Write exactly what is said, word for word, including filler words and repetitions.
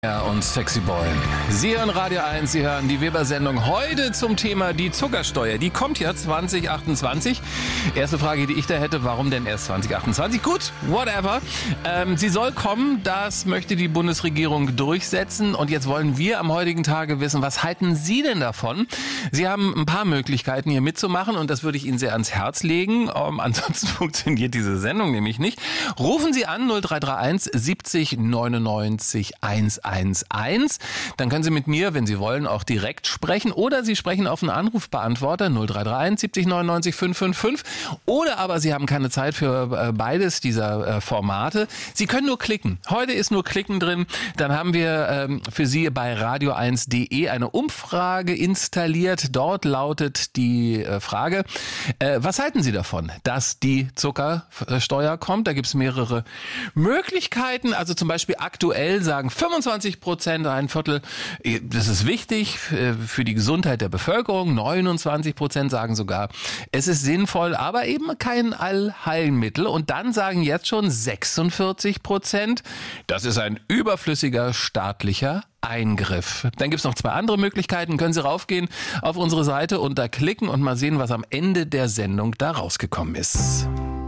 Ja, und Sexy Boy. Sie hören Radio eins, Sie hören die Weber-Sendung heute zum Thema die Zuckersteuer. Die kommt ja zwanzig achtundzwanzig. Erste Frage, die ich da hätte, warum denn erst zwanzig achtundzwanzig? Gut, whatever. Ähm, sie soll kommen, das möchte die Bundesregierung durchsetzen. Und jetzt wollen wir am heutigen Tage wissen, was halten Sie denn davon? Sie haben ein paar Möglichkeiten, hier mitzumachen und das würde ich Ihnen sehr ans Herz legen. Ähm, ansonsten funktioniert diese Sendung nämlich nicht. Rufen Sie an null drei drei eins siebzig neunundneunzig hunderteins. Dann können Sie mit mir, wenn Sie wollen, auch direkt sprechen oder Sie sprechen auf einen Anrufbeantworter null drei drei eins siebzig neunundneunzig fünfhundertfünfundfünfzig oder aber Sie haben keine Zeit für beides dieser Formate. Sie können nur klicken. Heute ist nur Klicken drin. Dann haben wir ähm, für Sie bei radio eins punkt de eine Umfrage installiert. Dort lautet die äh, Frage, äh, was halten Sie davon, dass die Zuckersteuer kommt? Da gibt es mehrere Möglichkeiten. Also zum Beispiel aktuell sagen fünfundzwanzig Prozent, ein Viertel, das ist wichtig für die Gesundheit der Bevölkerung. neunundzwanzig Prozent sagen sogar, es ist sinnvoll, aber eben kein Allheilmittel. Und dann sagen jetzt schon sechsundvierzig Prozent, das ist ein überflüssiger staatlicher Eingriff. Dann gibt's noch zwei andere Möglichkeiten. Können Sie raufgehen auf unsere Seite und da klicken und mal sehen, was am Ende der Sendung da rausgekommen ist.